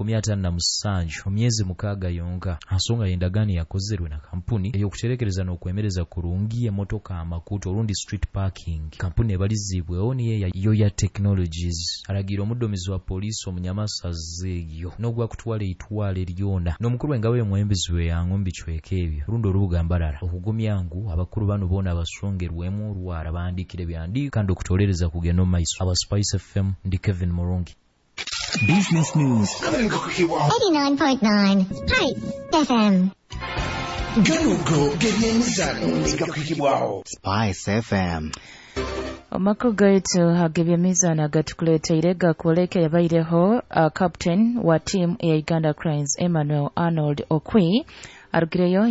57 omyezi 6 yonka ensonga y'endagaano yakozerwe na kampuni ey'okuterekereza n'okwemereza kurungi emmotoka amakuto olundi street parking. Kampuni ebalizibwewo niye Yoya Technologies. Alagira omuddumizi wa poliisi omunyamasaza eyo n'ogwa kutwala itwale lyona n'omukulu w'engabo y'omwembezi we yangu mbichweka ebyo lundi olubuga mbalala okugumyangu abakulu bano bona abasongerwemu olwala bandikire byandi kandi okutolereza kugenda omaiso. Aba Spice FM ndi Kevin Morungi. Business News 89.9 Spice FM. Ganugo gebyemizano ndigakukibwaho Spice FM. Amakuru gaitu hagebyemizano agatukuleteire gakoleka yabaireho captain wa team ya Uganda Cranes Emmanuel Arnold Okwi arugireyo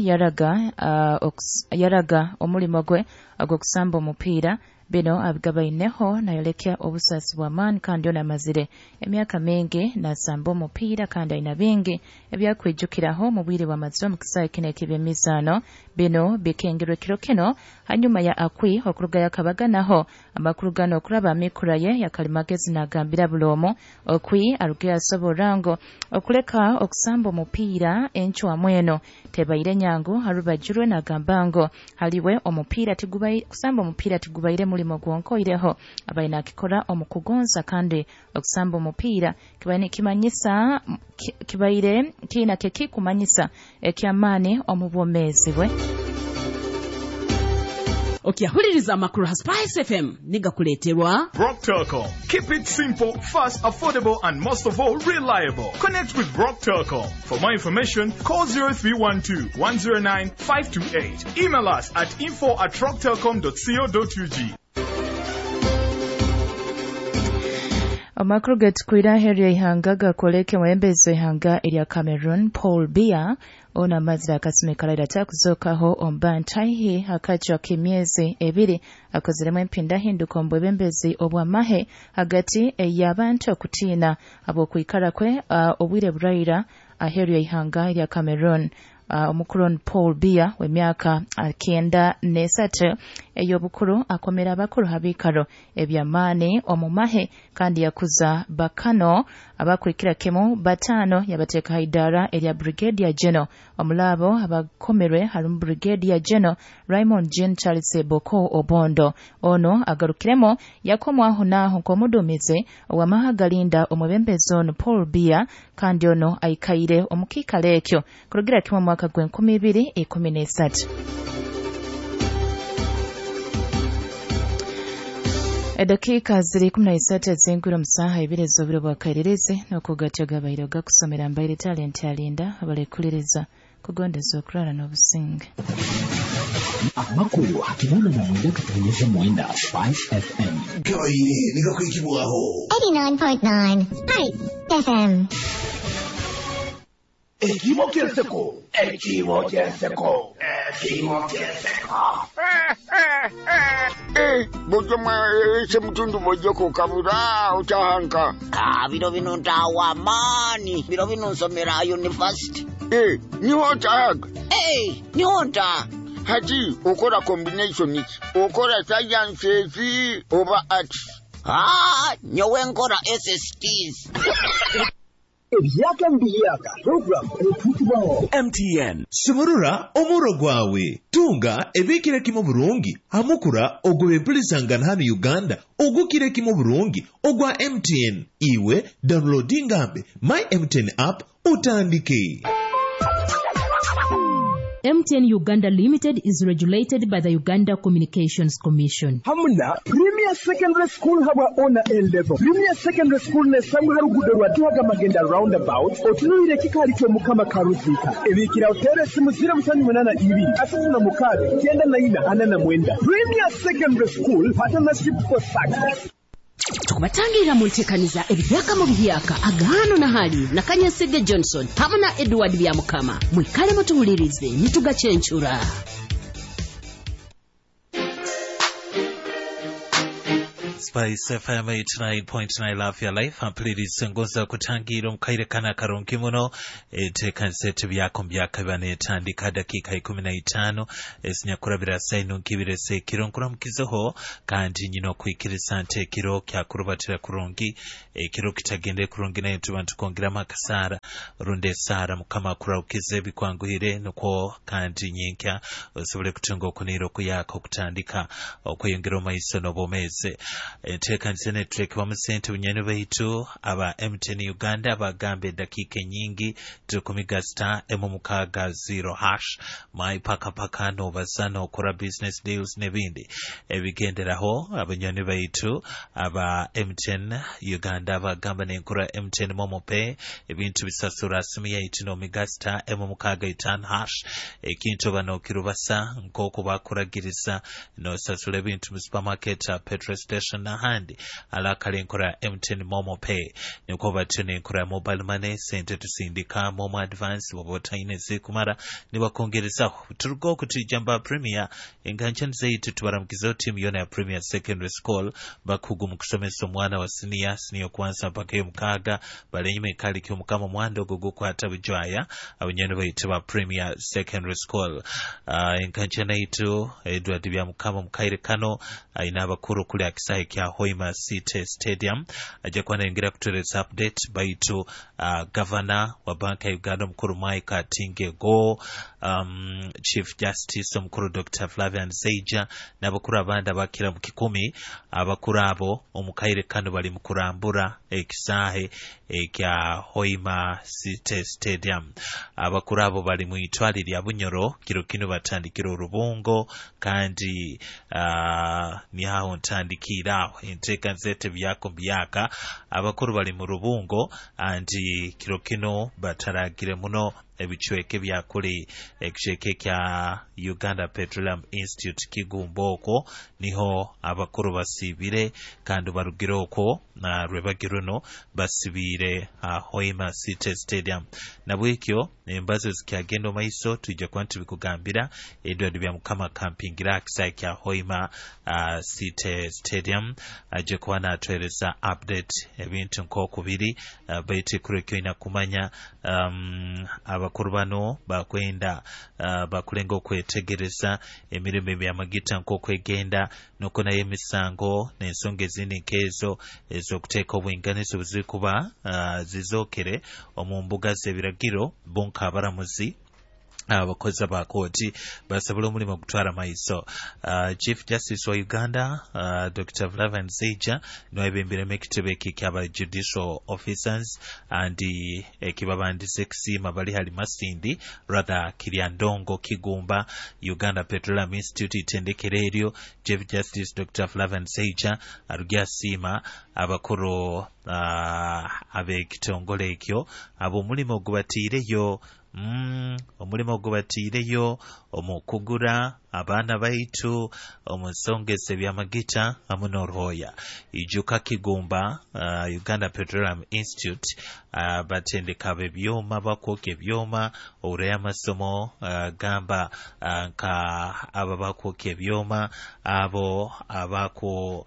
yaraga omulimo gwe agwokusamba omupiira bino abigabaineho nayolekya obusasi bwa maani kandi onamazire emyaka mingi nasamba omupiira kandi alina bingi ebyakwijjukiraho mu bwire bw'amaziro mu kisaawe kino eky'ebyemizano bino bikengerwa kiro kino hanyuma ya Akwi okurugayo akabaganaho amakulu gano okulaba amikura ye yakalimagezi n'agambira buli omu Okwi arugayo asobola ngo okuleka okusamba omupiira enchwa mweno tebaire nyangu harubajurwe n'agamba ngo haliwe omupiira kusamba omupiira tigubaire mulimo gwonkoireho abaina akikola omukugonza kandi okusamba omupiira kibaire kina kekikumanyisa ekyamaani omubwomezi bwe. Okiyahuliriza amakuru ha Spice FM nigakuleterwa Brock Telecom. Keep it simple, fast, affordable and most of all reliable. Connect with Brock Telecom. For more information, call 0312-109-528. Email us at info@rocktelecom.co.ug. Amakuru getukwira heri ihanga gakoleke mwembezo ihanga erya Cameroon Paul Biya ona mazira akasimekala iratakuzokaho ombantahi akacho k'emyezi ebiri akoziremu empinda hinduka mbwebembezi obwamahe hagati y'abantu okutiina abokwikala kwe obwire burayira aheri ihanga erya Cameroon. Omukulu Paul Biya w'emyaka 93 ey'obukulu akomera abakulu habikalo ebyamaani omumahe kandi yakuza bakano abakwikira kemu batano yabateeka haidara erya Brigadier General omulabo abakomerwe halimu Brigadier General Raymond Jean Charles Boko Obondo. Ono agarukiremo yakomwaho naho nk'omudumizi ow'amaha galinda omwebembezi ono Paul Biya kandi ono ayikaire omukiikalo ekyo kurugira kimu mwaka gwe 2013. Edakika ziri 13 zingwira musaha ibiri z'obwire bwa kairirizi n'okugatya gabaire gakusomera mbaire talent yalinda abalekuliriza kugondeza okulala n'obusinge. Amakuru hakibona na mwenda katanyesha mwenda Spice FM. gabaire nigakukibwaho 89.9 Spice FM. Ekibo kyenseko Bojoma ese mutundu mojoko kabura utahanka. Bino bino ntawa mani. Bino bino nsomera university. Niho utahanka. Niho nta. Haji ukora combination iki. Ukora sciences over arts. Nyowe nkora SSTs. Ebyaka mbiyaka program ekutibwaho MTN Shimurura omuro gwawe tunga ebikire kimo burungi amukura ogwe pulisangana hano Uganda ogukire kimo burungi ogwa MTN iwe downloading ambe my MTN app utandike. MTN Uganda Limited is regulated by the Uganda Communications Commission. Hamuna Premier Secondary School haba ona A-level. Premier Secondary School ne samu harugudo rwatuhaga magenda roundabout otunuire kikali kyo mukama karuzika. Ebikira otere simu 082 asatu na mukale kenda na ina anana mwenda. Premier Secondary School partnership for success. Tukubatangira multekaniza ebyaka mu byaka agano na hali na Kanyasege Johnson hamuna Edward byamukama mwikale mutuhulirize nitugacyenchura. Spice FM 89.9 Love Your Life ampuliriza ngoza kutangira omukaire kana karonki muno tekansetu byako byaka banetandika dakika 15 esinya kurabira saino nkibire sekiro nkuramukizeho kandi nyino kwikirisa nte kiro kya kurubatira kurungi kiro kitagende kurungi nayo tubantu kongira makasara runde sara mukama kuraukize bikwanguhire nuko kandi nyinkya osobole kutunga okuniro kuyako kutandika okuyongera omaiso nobomeze tekanise network bamusente bunyene baitu aba MTN Uganda bagambe dakika nyingi tukumiga star M mukaga 0 hash my paka no basano okora business deals nebindi ebigenderaho abanyene baitu aba MTN Uganda bagamba nenkora MTN Momo Pay ebintu bisasura simi yaitu no miga star M mukaga 5 hash ekintu bano kirubasa nkoko bakuragiriza no sasura ebintu mu supermarket petrol station na handi alakale nkora MTN Momo Pay niko batune nkora mobile money sente tusindika Momo advance bobota ineze kumara nibakongereza turugo kutijamba premier enganchen zaitu tubaramukizo team yona ya Premier Secondary School bakugu mukusomesa omwana wa senior kwanza mpaka yomukaga balenyime kali kyo mukama mwando gogo kwata bujwaya abanyene baitu ba Premier Secondary School enganchen aitu Edward bya mukama mukaire kano aina abakuru kule akisaye kya Hoima City Stadium aje kwa naingira kutueleza update baitu governor wa banka ya Uganda mkuru Mike Atinge Go Chief Justice mkuru Dr. Flavian Seija n'abakuru abandi bakira mu kikumi abakuru abo omukaire kano bali mukurambura ekisahe kya Hoima City Stadium abakuru abo bali mu itwali lya Bunyoro kiro kino batandikira Rubungo kandi ni hao ntandikira enteka nzete byako byaka abakuru bali mu Rubungo andi kiro kino bataragire muno ebichweke byakuli ekisheke kya Uganda Petroleum Institute Kigumboko niho abakuru basibire kandi barugiroko na rwebagiruno basibire Hoima City Stadium nabwekyo embazo zikyagendo maiso tujja kwantu bikugambira Edward bya mukama campingira akisai kya Hoima City Stadium aje kwana atwereza update ebintu nkokubiri baite kurekyo ina kumanya abakuru bano bakwenda bakulenga okwetegereza emirembe by'amagita nk'okwegenda nuko naye emisango n'ensonga ezindi nkezo ez'okuteeka obwenganiso buzikuba zizokere omu mbuga z'ebiragiro bonka abaramuzi abakozi ba kooti basabula omulimu okutwala maiso Chief Justice wa Uganda Dr. Flavian Seija noebembera mekitebe kyaba judicial officers andi ekibabandise kisima bali hali masindi rather Kiryandongo Kigumba Uganda Petroleum Institute itendekere eryo Chief Justice Dr. Flavian Seija arugya sima abakuru ab'ekitongole ekyo abo mulimu ogubatiireyo omulimo gubatiireyo omukugura abaana baitu omusongese byamagita amunoroya ijuka Kigumba Uganda Petroleum Institute batendeka bebyoma bakoke byoma oreya masomo gamba nka ababakoke byoma abo abako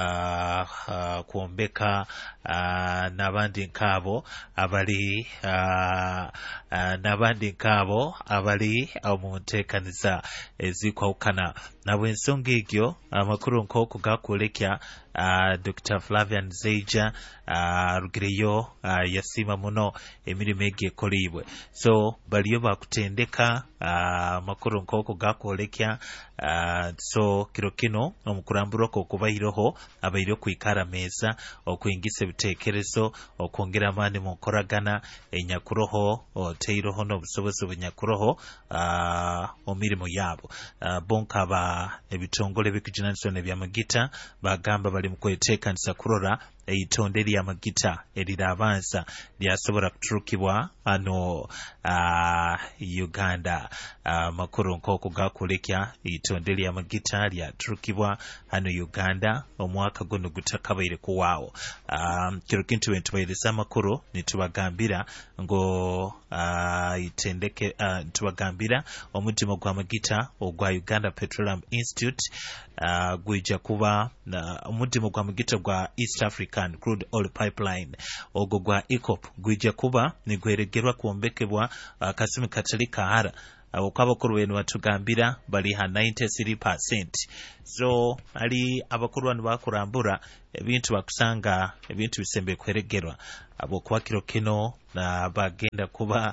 kuombeka nabandi nkabo abali nabandi nkabo abali omuntekaniza ezikwawukana nabwe ensonga egyo amakuru nk'oko gakolekya Dr. Flavian Seija rugireyo yasima muno emirimu egyekolibwe so baliyo bakutendeka amakuru nk'oko gakolekya so kiro kino omukuramburako okubairoho abaire kwikara meza okwingisa ebitekerezo okwongera amaani mu nkoragana enyakuroho oteiroho n'obusobozi bunyakuroho omirimu yabo bonka ba ebitongole bikujinaniso nebyamagita bagamba bali mukwetekanisa kurora eitonde ly'amagita erirabanza lyasobola kuturukibwa hano Uganda. Makuru nk'oko gakulekya eitonde ly'amagita lyaturukibwa hano Uganda omwaka guno gutakabaire kuwaawo. Kiro kintu wentubairisa amakuru nitubagambira ngo itendeke tubagambira omutima gw'amagita ogwa Uganda Petroleum Institute gwija kuba omutima gw'amagita gwa East African Crude Oil Pipeline ogwo gwa EACOP gwija kuba nigweregerwa kwombekebwa kasimi katali kahara abakuru benu batugambira bali ha 93%. So ali abakuru banu bakurambura ebintu bakusanga ebintu bisembe kweregerwa abokuba kiro kino bagenda kuba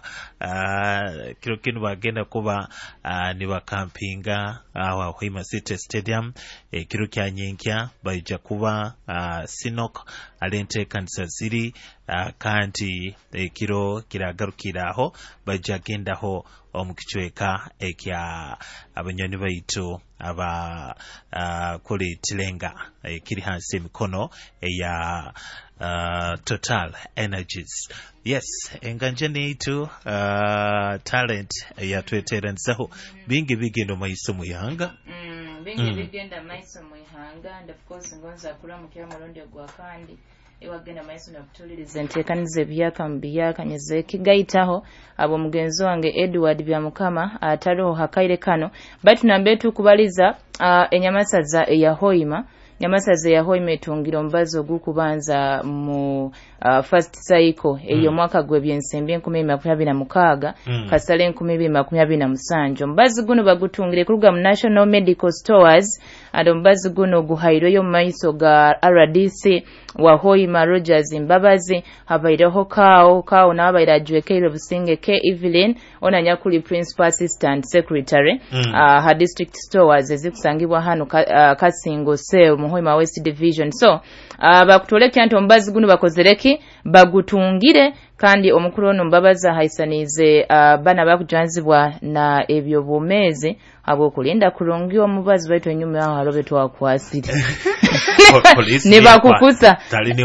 ni bakampinga Hoima City Stadium kiro kya nyenkya baija kuba Sinok alente kanisa ziri kandi kiro kiragarukiraho baija gendaho omukichweka ekya abanyoni baitu aba kuli Tilenga kiri hansi emikono eya Total Energies. Yes, enganje neitu talent yatwetera nsaho bingi bigendo maiso muyanga bingi bigenda maiso muyanga and of course ngonza kula mukya mulondi gwa kandi ewagenda maiso na kutuliriza ntekanize byaka mbiyaka nyezeki gaitaho abo mugenzo wange Edward byamukama ataliho hakaire kano but nambetu kubaliza enyamasaza ya Hoima nyamasaze yaho imetungira mbazo gukubanza mu first cycle eyo mwaka gwe byensembe 2026 kasale 2027 mbazi guno bagutungire kuruga mu National Medical Stores ado mbazi guno guhairo yo maiso ga RDC wa Hoima Rogers Mbabazi habaireho kao nabaira jwekere businge ke Evelyn onanyakuli Principal Assistant Secretary ha District Stores ezikusangibwa hano Kasingo Sale mu Hoima West Division. So bakutoleka nto mbazi guno bakozereki bagutungire kandi omukuru ono Mbabaza haisanize bana bakujanzibwa na ebyo bomezi abo kulinda kulongiwa omubazi baitu enyuma yaho halobe twakwasire ne bakukusa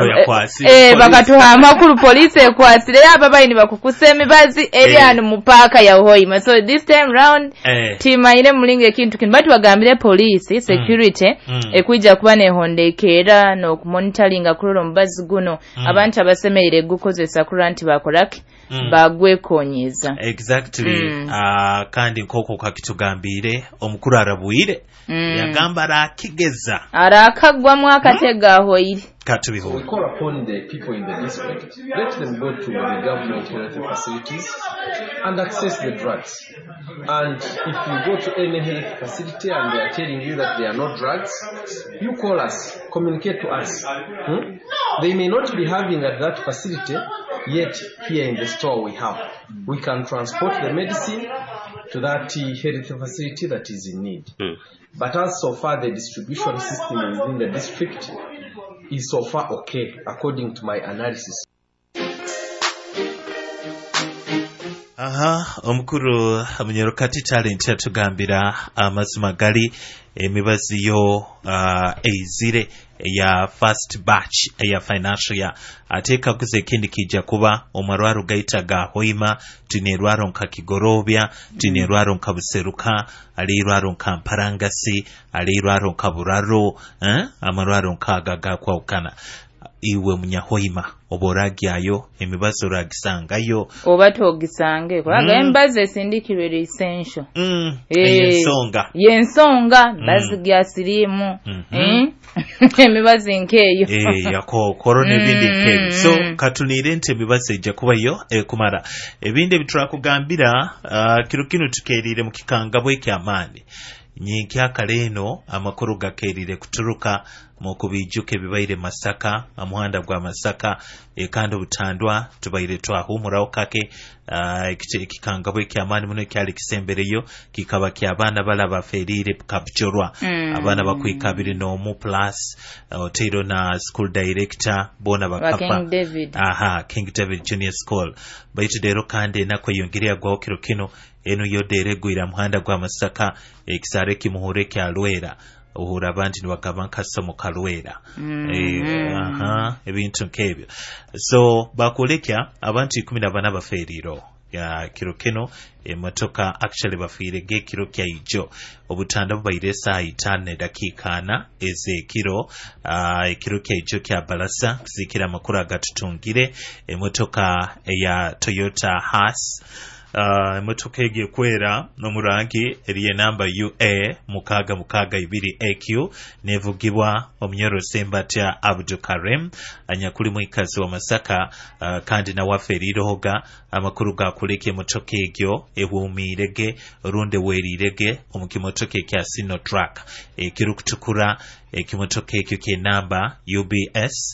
bakatuha amakuru police ekwasire yaba ni bakukusa emibazi eri anu mupaka ya Hoima. So this time round tima ile mulinge kintu kin batu bagambire police security ekwijja kuba ne hondekera no kumonitoringa kulolo mubazi guno abantu abasemeire gukozesa kuranti bakoraki bagwekonyeza exactly. Kandi nkoko kakitugambire omukuru arabuire yagamba rakigeza arakagwa mwakatega Hoire. We call upon the people in the district, let them go to the government health facilities and access the drugs. And if you go to any health facility and they are telling you that they are not drugs, you call us, communicate to us. They may not be having at that facility, yet here in the store we have. We can transport the medicine to that health facility that is in need. But as so far the distribution system within the district is so far okay, according to my analysis. Omukuru Munyarukati talent yatugambira amazima gali emibazi yo eizire ya first batch ya financial ya ateka kuze kindi kijja kuba omwarwaro gaitaga Hoima tinerwaro nkakigorobya tinerwaro nkabuseruka alirwaro nkamparangasi alirwaro nkaburaro amarwaro nkagaga kwa ukana iwe munyahoima oboragyayo emibazo ragisangayo obato ogisange kulaga embaze sindikirwe essential yensonga bazigya sirimu emibazo nkeyo yako korone bindi ke so katunire nte emibazo ejja kubayo kumara ebinde bitrakugambira kirukino tukerire mu kikangabwe kyamani nyinki akaleno amakuru gakerire kuturuka mukubijuke bibaire Masaka amuhanda gwa Masaka ekando butandwa tubaire twahumuraho kake ekikangabwe kyamani muno kyali kisembereyo kikaba kyabana balaba ferire kapchorwa abana bakwikabire no mu plus otero na school director bona bakapa King David Junior School baitu dero kande nako yongiria gwa okiro kino eno yodere gwira muhanda gwa Masaka ekisare kimuhure kya Lwera uhura abandi nibagamba nkasa mu kalwera ebintu nk'ebyo so bakulekya abantu 14 bafeeriro ya kiro kino emotoka actually bafiirege kiro kya ijo obutanda bubaire essaaha 5 dakiika 4 ez'ekiro ekiro kya ijo kya balasa kuzikira amakulu agatutungire emotoka eya Toyota Haas emotoka egi ekwera n'omurangi eriye namba UA 662 AQ nevugibwa Omnyoro Sembatya Abdul Karim anyakuli mwikazi wa Masaka kandi na waferiroga amakuru gakuleka emotoka egyo ehuumirege runde werirege omukimotoka ekya Sino Truck ekirukutukura ekimotoka ekyo ke namba UBS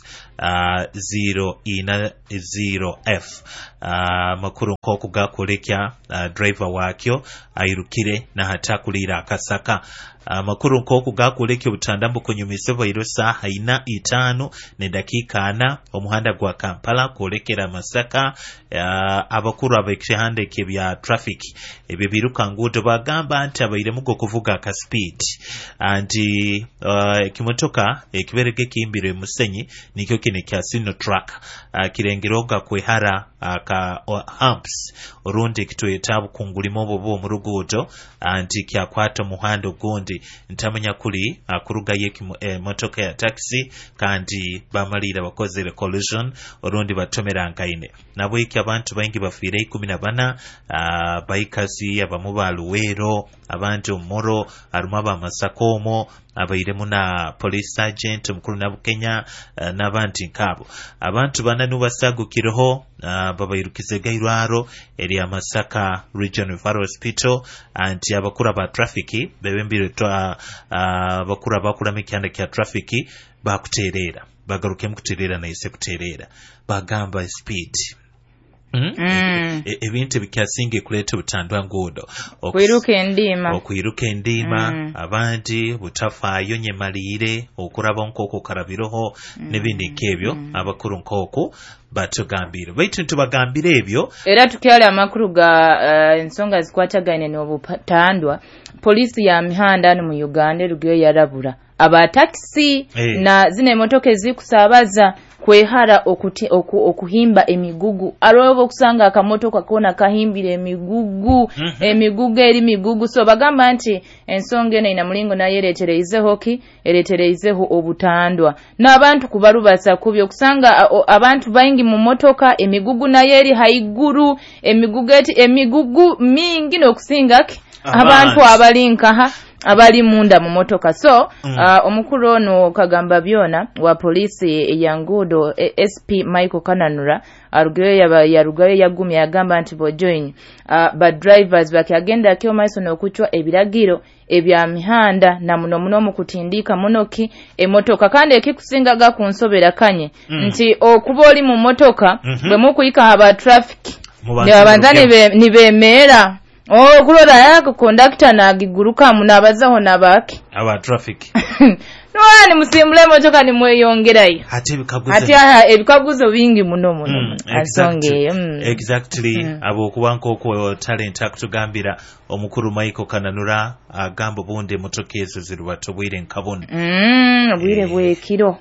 0E0F makuru nk'oku gakulekya driver wakyo ayirukire na hata kulira akasaka makuru nk'oku gakulekya obutandambu kunyumise bwairo saaha 5 ne dakiika 4 omuhanda gwa Kampala kwolekera Masaka abakuru abekihandeke bya traffic ebyo biruka nguudo bagamba nti abairemu okuvuga aka speed anti ekimotoka ekiberege kimbire musenyi nikyo kine kya Sino Truck kirengeroga kwehara aka humps orundi kitweta bukungulimo bobo mu ruguudo anti kyakwata muhando gundi ntamanya kuli akuruga motoka ya taxi kandi bamalira bakozere collision orundi batomera nkaine nabo iki abantu baingi bafire 14 baikazi abamu baluwero abantu moro aruma ba Masakomo abairemu na police sergeant mukuru na Bukenya n'abandi nkabo abantu bananu basagukireho babairukize gairwaro eri Masaka Regional Hospital anti abakura ba traffic bebembire bakura bakura mikanda kya traffic bakuterera bagaruke mukuterera na ise kuterera bagamba speed ebintu bikyasinge kuleta butandwa nguudo okwiruka endima abandi butafaayo nyemalire okuraba nkoko karabiroho nebindi nkebyo abakuru nkoko batugambire baitu ntubagambire ebyo era tukyali amakuru ga ensonga zikwatagane n'obutandwa polisi ya mihanda no mu Uganda rugiyo yarabura aba taxi na zine motoka ezikusabaza kwehara okuhimba emigugu arobo okusanga akamotoka kona kahimbire emigugu emigugu eri migugu so bagamba nti ensonga eno ina mulingo naye eretereizeho obutandwa n'abantu kubarubasa kubyo okusanga abantu baingi mu motoka emigugu naye eri haiguru emigugu mingi n'okusinga abantu abalinkaha abali munda mu motoka so omukuru ono kagamba byona wa polisi ya Nguudo SP Michael Kananura yarugayo yagumya yagamba nti bojoin ba drivers bakyagenda kyo maiso n'okuchwa ebiragiro ebya mihanda na muno mu kutindika munoki emotoka kandi ekikusingaga ku nsobera kanye nti okuba oli mu motoka bwe mukuyika aba traffic yabanzane nibemeera kulora yako conductor na giguruka munabazaho nabaki aba traffic Nwani musimbule motoka ni mweyongerayo hati ebikaguzo bingi muno asonge exactly abo kubanko ko talent akutugambira omukuru Michael Kananura agamba bunde motoka ezo zirubato bwire nkabona bwire bwekiro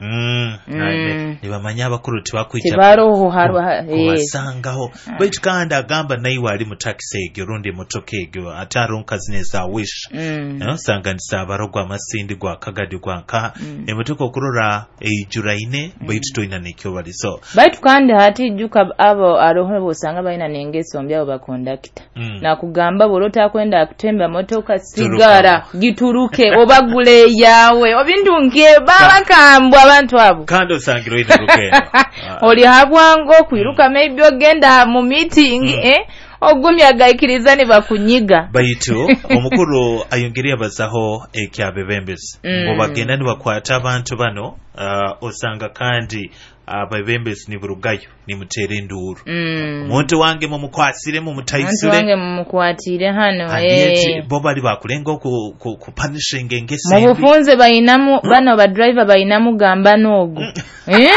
nibamanya abakuru tibakwita tibaroho harwa kubasangaho baitu kanda agamba nayiwa ali mu taxi egyo rundi motoka egyo ataronka zineza wish sanga nsabarogwa amasindi gwa kagadi gwa nka emotoka okurora ejuraine baitu toina nekyo baliso baitu kandi hati juka abo aroho bosanga baina nengeso mbyabo ba conductor na kugamba bolota kwenda kutemba motoka sigara gituruke obagule yawe obindunge babakambwa abantu abo kandi osangiro iruke oli habwango kwiruka maybe ogenda mu meeting ogumya gaikiriza ne bakunyiga baitu omukuru ayongeria bazaho ekyabebembezi obagenda ne bakwata abantu bano osanga kandi abebembezi ni burugayo ni mutere nduru umuntu wange mu mukwasire mu mutayisire umuntu wange mu mukwatire hano bo bali bakulenga ku punishing engese mu bufunze bayinamu bano ba driver bayinamu gamba nogo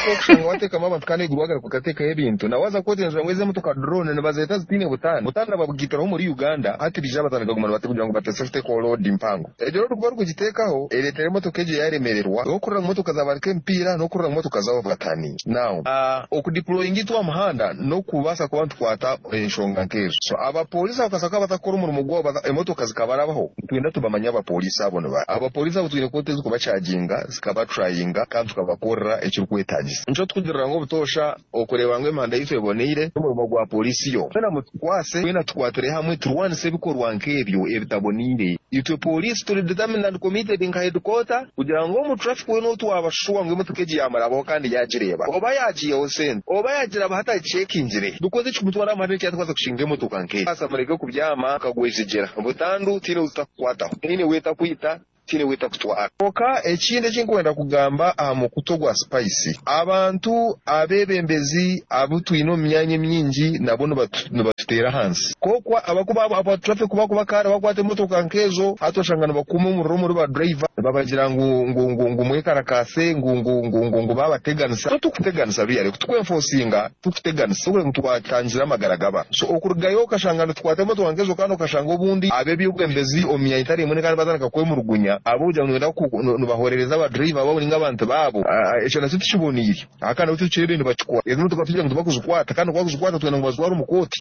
okushanga watekamu abantu kandi igurwaga kugatekaho ebintu nawaza kotenjera ngweze motoka drone nibazeta zitine butani babugitiraho muri Uganda hati bija batandika kumana bate kugira ngo batesefte ko load impango ejoro tukuba kugitekaho eretere motoka eje yaremererwa okurura motoka za barike mpira no kurura motoka za batani now okudeploying itwa muhanda no kubasa ku bantu kwata enshonga nkezo so abapolisi bakasaka batakora umurimo gwo emotoka zikabarabaho twenda tubamanya abapolisi abono abapolisi abo twine kote zuko bacaginga zikaba trying kandi tukabakora ekiri kwetagisa nco tukugirira ngo butosha okureba ngo imanda yitwe boneire umurimo gwa polisi yo bena mutwase twina tukwatire hamwe turwanise bikorwa nkebyo ebitabonire itwe polisi turi determined committee in headquarter kugira ngo mu traffic we no twabashuwa ngo imotoka eji yamarabo kandi yagireba oba yagiye osente oba yagira bahata chekingire dukoze cyumutwara amare cyatwaza kushinga imotoka nke asa mareke kubyama kagwejegera butandu tire utakwata nine weta kwita tine weta kutwara oka ekinde kinkwenda kugamba mu kutogwa spice abantu abebembezi abutwino myanye myingi nabo batutera hansi kokwa abakuba aba traffic kuba kara bakwate motoka nkezo atoshangana bakuma mu rumo ba driver babagira ngo mwekarakase ngo babateganisa tukuteganisa biyare tukwenforcinga tukuteganisa kwe mutwatangira magaragaba so okurugayo kashangana tukwate motoka nkezo kano kashanga obundi abebi ubwembezi omya itari mune kandi bazanaka kwemuruganya abuja ngenda nubahorereza aba driver babo ninga abantu babo echo na situ shiboniri akana utu chirebe ndibachukwa ezo tukafija ngo bakuzukwata kandi kwakuzukwata twena ngo bazwara umukoti.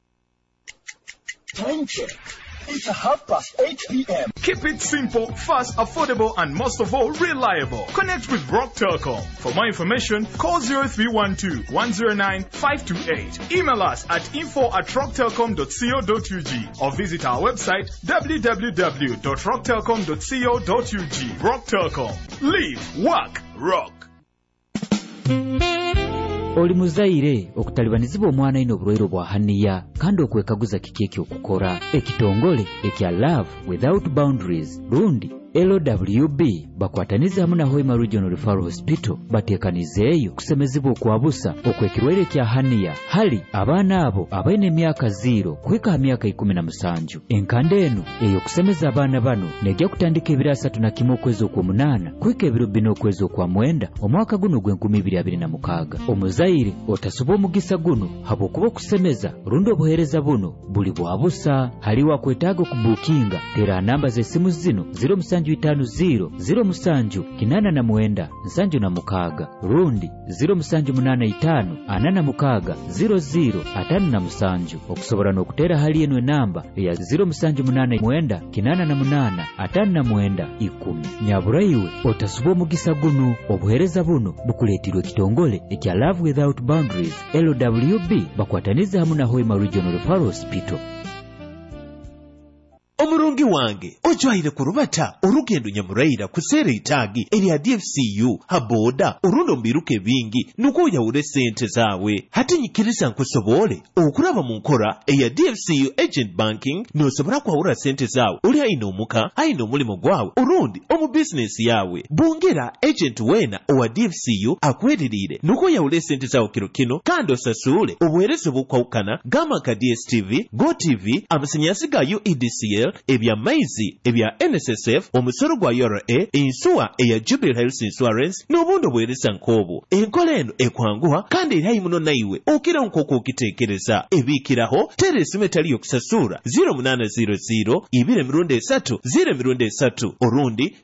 Time check. It's 8:30 p.m. Keep it simple, fast, affordable, and most of all, reliable. Connect with Rock Telecom. For more information, call 0312-109-528. Email us at info@rocktelecom.co.ug or visit our website www.rocktelecom.co.ug. Rock Telecom. Live, work, rock. oli muzaire okutalibanizibwa omwana ino obulwaire bwa haniya kandi okwekaguza kiki okukora ekitongole ekya Love Without Boundaries lundi LWB bakwataniza hamu na Hoima Regional Referral Hospital batekanizeeyo kusemezibwa okwabusa okwekirwaire kya haniya hali abaana abo abaine emyaka 0 kuhika myaka 17 enkande eno eyo kusemeza abaana bano nejja kutandika ebiro 31 okwezi okwomunana kuhika ebiro 4 okwezi okwamwenda omwaka guno gw'2026 omuzaire otasobola omugisa guno habwokuba okusemeza rundi obuheereza buno buli bwabusa haliwo akwetaaga okubuukinga tera namba z'essimu zino 0750-0789-76 rundi 0785-46-0057 okusobola n'okuteera hali eno enamba eya 0789-88-59-10 nyabulayiwe otasobola omugisa guno obuheereza buno bukuleetirwa ekitongole ekya Love Without Boundaries LWB bakwataniza hamu na Hoima Regional Referral Hospital. omurungi wange ojwaire kurubata orugendo nyamuraira kuseera itaagi erya DFCU haboda orundo mbiruke bingi nuko oyawule sente zaawe hati nyikiriza nkusobole okuraba mu nkora eya DFCU agent banking nosobola kwawula sente zaawe oli ayina omuka ayina omulimo gwawe orundi omu business yawe bongera agent wena owa DFCU akweririire nuko oyawule sente zaawe kino kandi osasule obuweereza bw'okwawukana g'amaka DSTV GoTV amasannyalaze ga UEDCL ebya maizi ebya NSSF omusoro gwa URA ensuwa eya Jubilee Health Insurance n'obundi obuweereza nk'obwo enkola eno ekwanguwa kandi eri muno naiwe okira nk'okwo okiteekereza ebiikiraho tera esimu etali yokusasula 0800-230-0-3 orundi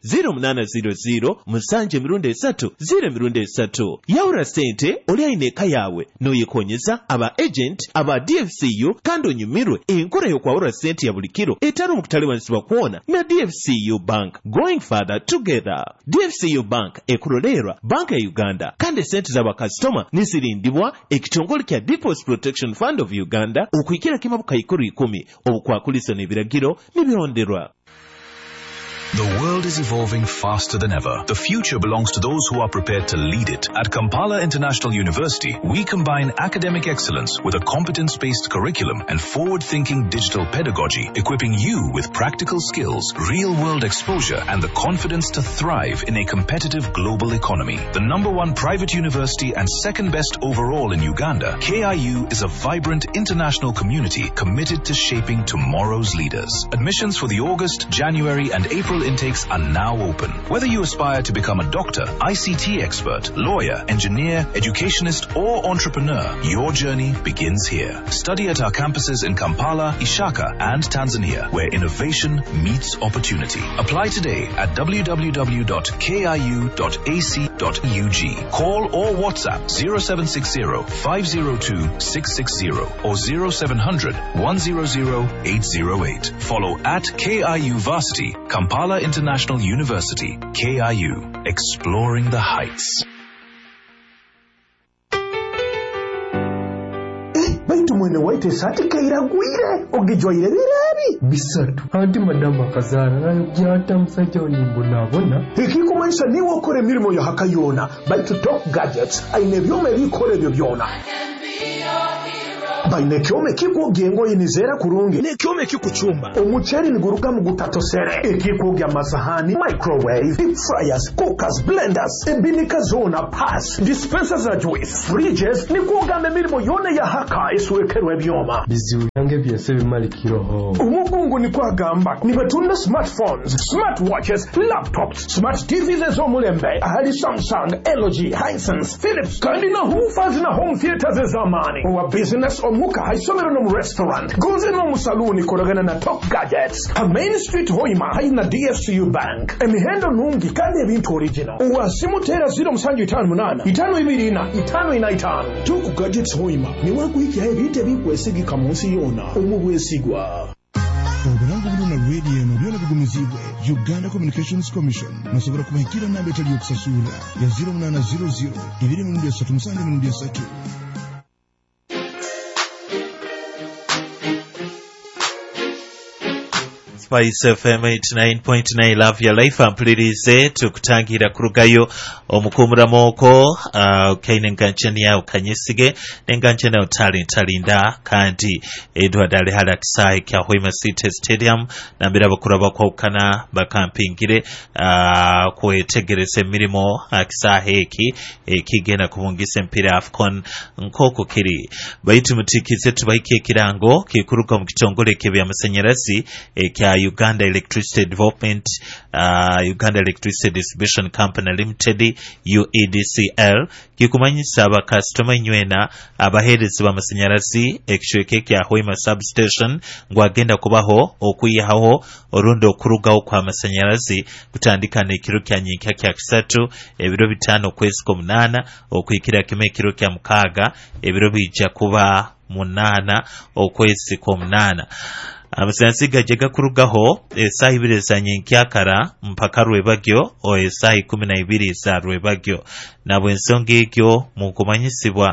0800-730-0-3 yawula sente oli ayina eka yawe n'oyekonyeza aba agent aba DFCU kandi onyumirwe enkola y'okwawula sente ya buli kiro etali omukutalibanisibwa kwona na DFCU Bank going further together. DFCU Bank ekulolerwa banka ya Uganda kandi sente z'abakasitoma nizirindibwa ekitongole kya Deposit Protection Fund of Uganda okwikira kimabuka 10 obukwakuliso n'ebiragiro nibironderwa. The world is evolving faster than ever. The future belongs to those who are prepared to lead it. At Kampala International University, we combine academic excellence with a competence-based curriculum and forward-thinking digital pedagogy, equipping you with practical skills, real-world exposure, and the confidence to thrive in a competitive global economy. The #1 private university and second best overall in Uganda, KIU is a vibrant international community committed to shaping tomorrow's leaders. Admissions for the August, January, and April General intakes are now open. Whether you aspire to become a doctor, ICT expert, lawyer, engineer, educationist, or entrepreneur, your journey begins here. Study at our campuses in Kampala, Ishaka, and Tanzania, where innovation meets opportunity. Apply today at www.kiu.ac.ug. Call or WhatsApp 0760 502 660 or 0700 100 808. Follow at KIU Varsity, Kampala International University. KIU, exploring the heights. Baitu mwene waite sati kaira gwire ogijwaire birari bisatu anti madama kazana nayo gyata musajja onimbonabona ekikumanisa niwe okora emirimo ya hakayona baitu Top Gadgets aine ebyuma ebikora ebyo byona baine kyome kikugengo yinizera kurungi ne kyome kikuchumba omucheri niguruka mu gutatosere ekikugya amasahani microwave deep fryers cookers blenders ebinika zona pass dispensers za juice fridges nikugamba emirimo yona ya haka eswekerwa ebyoma bizibu yange byese bimalikiroho umugungu nikwagamba nibatunda smartphones smartwatches laptops smart TVs ezomulembe ahali Samsung LG Hisense Philips kandi na hoofers na home theaters ezamani wa business omuka haisomero no restaurant goze no musaluni koragana na Top Gadgets a Main Street Hoima haina DFCU Bank emihendo nungi kandi ebintu original uwa simutera 058 525 Top Gadgets Hoima ni wakuhiki ebite bikwesigika munsi yona omubwesigwa obulango buluna radio eno byona bigumizibwe Uganda Communications Commission nasobora kubahikira namba etali yokusasula ya 0800 237 Spice FM 89.9 Love Your Life ampulirize tukutangira kurugayo omukumuramooko kaine nganchania ukanyesige nenganchana utalinda kandi Edward Alehara Kisai kya Hoima City Stadium nambira bakuraba kwa ukana bakampingire kwetegereza emirimo Kisaheki kigenda kubungisa mpira AFCON nkoko kiri baitu mutikize tubaike kirango kikuruka mu kitongole kebya amashanyarazi kya Uganda Electricity Development Uganda Electricity Distribution Company Limited UEDCL kikumanyisa abakasitoma nywena abaherezi b'amashanyarazi ekishweke kya Hoima Substation ngwagenda kubaho okuyihaho orundo okurugaho kwa amashanyarazi kutandikana ekiro kya nyinka kya 3 ebiro 5 kwezi ko 8 okuyikira kime ekiro kya 6 ebiro bijja kuba 8 okwezi ko 8 amasansi gajega kurugaho esaha 2 za nyenkyakara mpaka Rwebagyo o esaha 12 za Rwebagyo nabwe ensonga egyo mu kumanyisibwa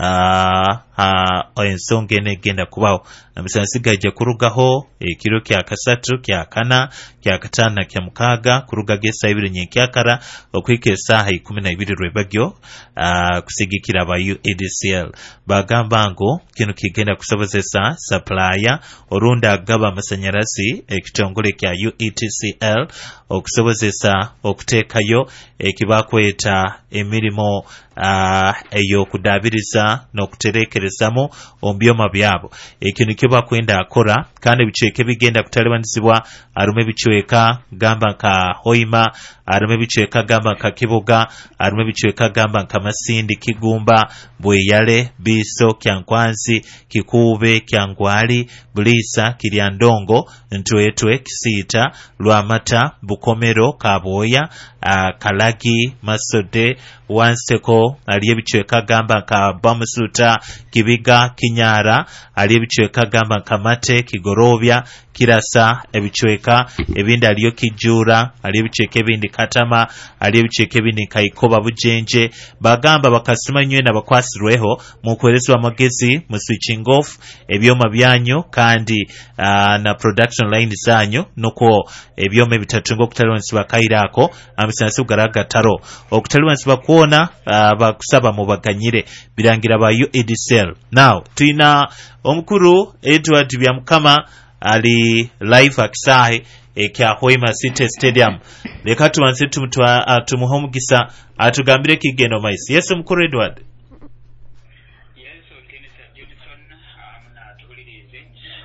ensonga enegenda kubaho amasansi gajja kurugaho ekiro kya 3 kya 4 kya 5 kya 6 kuruga esaha 2 nyenkyakara okwika esaha 12 Rwebagyo kusigikira aba UEDCL bagamba ngo kino kigenda kusobozesa supplier orunda gaba amashanyarazi ekitongole kya UETCL okusobozesa okuteekayo ekibakweta emirimo eyo kudabiriza n'okuterekerezamo ombyoma byabo ekintu kye bakwenda akora kandi bichweke bigenda kutalebanizibwa arume bichweka gamba nka Hoima arume bichweka gamba nka Kibuga arume bichweka gamba nka Masindi Kigumba Bweyale Biso Kyankwanzi Kikube Kyangwali Bulisa Kiryandongo Ntwetwe Kisita Lwamata Bukomero Kaboya Kalagi Masode Wanseko aliye bichweka gamba nka Bamusuta Kibiga Kinyara aliye bichweka gamba nka Mate Kigorobya Kirasa ebichweka ebindi aliyo Kijura aliye bichweka ebindi Katama aliye bichweka ebindi Kaikoba Bujenje bagamba bakasima nywena bakwasirweho mu kwerezwa amagezi mu switching off ebyoma byanyu kandi na production line zanyu nuko ebyoma bitatungo kutalwansiba kairako amisansi ugaragataro okutalwansiba kuona bakusaba mu baganyire birangira ba UEDCL now tuina omukuru Edward Byamukama ali live akisahe ekya Hoima City Stadium leka tuwanse tumuhomugisa atugambire kigeno maisi yesu mukuru Edward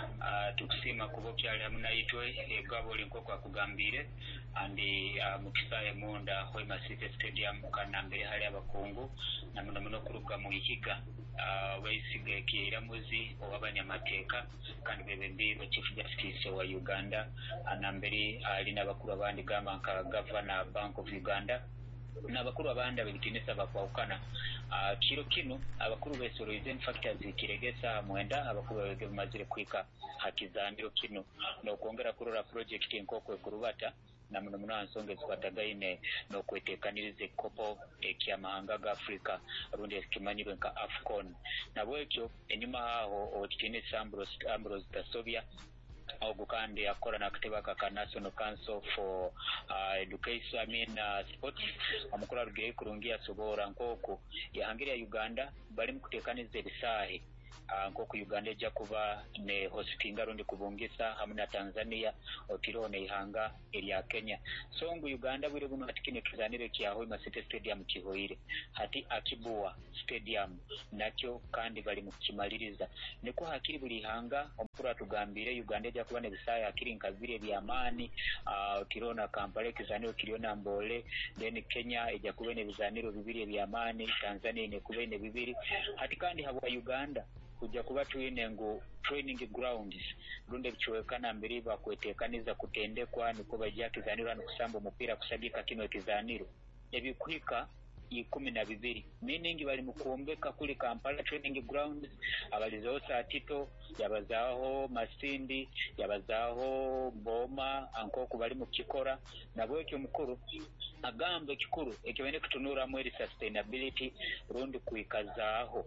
tukusima kuba okyali hamu naitwe egwabo olinkoko akugambire andi mukisa emunda Hoima City Stadium kanambere hali abakungu namuno muno kuruga mu ihiga bayisiga ekiramuzi ow'abanyamateeka kandi bebembi Chief Justice wa Uganda anambere ali n'abakuru abandi gamba nka Governor Bank of Uganda n'abakuru abandi abebitinisa bakwaukana kiro kino abakuru besoroize factors kiregesa mwenda abakuru bege bamazire kwika hakizambiro kino n'okwongera kurora project enkoko ekurubata na muno ansonga zikwatagaine n'okwetekaniriza ekkopo ekyamahanga ga Africa rundi ekimanyirwe nka AFCON nabwekyo enyuma aho okitinisa Ambrose Tasovia ogukandi akora nakateba ka National Council for Education Sports amukora rugeye kurungia sobora nkoko yahangira Uganda bali mukutekaniza ebisahe nkoko Uganda ejja kuba ne hostinga rundi kubungisa hamwe na Tanzania otirone ihanga erya Kenya songo Uganda bwire buno atikine kizanire kya Hoima City Stadium kihoire hati Akibua Stadium nakyo kandi bali mukimaliriza niko hakiri buli ihanga omukuru atugambire Uganda ejja kuba ne bisaya akiri nkabire byamani otirona Kampala kizaniro kiriona Mbole then Kenya ejja kuba ne bizaniro bibiri byamani Tanzania ne kuba ne bibiri hati kandi habwa Uganda kujja kuba tuine ngo training grounds runde bichwekana mbere bakwetekaniza kutendekwa niko bajya kizaniro no kusamba umupira kusabika kino kizaniro ebikwika 12 meaning bali mukuombeka kuli Kampala training grounds abalizo Tito yabazaho Masindi yabazaho Boma anko bali mu kikora nabwekyo mukuru agambe kikuru ekibene kutunura mu sustainability rundi kuikazaho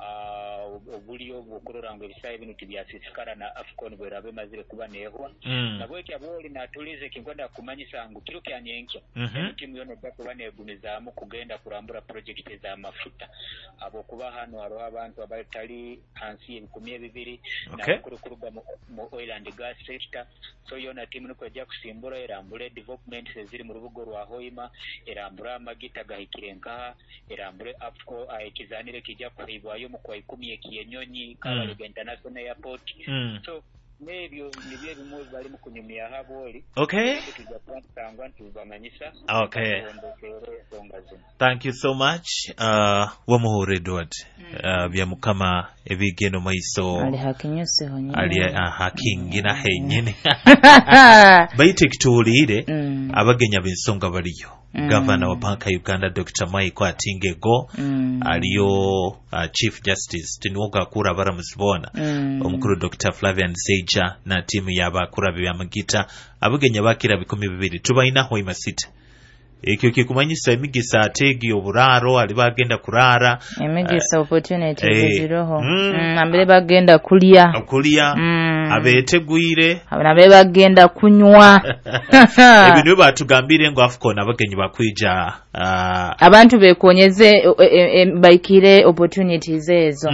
obuliyo bukurora ngo ebisaye bino tibyafisikara na AFCON bwerabe mazire kuba nehwa nabweke aboli natulize kinkwenda kumanyisa ngo kiro kyanyenkya timu yone bakuba negumiza mu kugenda kurambura project za mafuta abo kuba hano haro abantu abatali hansi ebikumye bibiri na kurukuruga mu oil and gas sector so yona timu nuko ajja kusimbura erambure development ziri mu rubugo rwa Hoima erambura amagita gahikirenka erambure AFCO aikizanire kijja kuhibwayo mu kwa 10 ekiyenyonyi Kabalega International Airport so nebyo nibyo bimu bali mu kunyumya haboli okay thank you so much wamuhore Edward bya mukama ebigeno maiso ali hakinyose honye ali hakingina henyene bayitekitulire abagenya bensonga baliyo Governor wa Banka Uganda Dr. Mike Atingego aliyo Chief Justice Tinuoga kura bara musibona omukuru Dr. Flavian Zeja na timu y'abakura byamagita abagenya bakira 12 tubaina Hoima City ekyo kikumanyisa emigisa ategi oburaro ali bagenda kurara emigisa opportunity ziroho ambere bagenda kulya abetegwire ababe bagenda kunywa ebintu batugambire ngo AFCON abagenyi bakwija abantu bekonyeze baikire opportunities ezo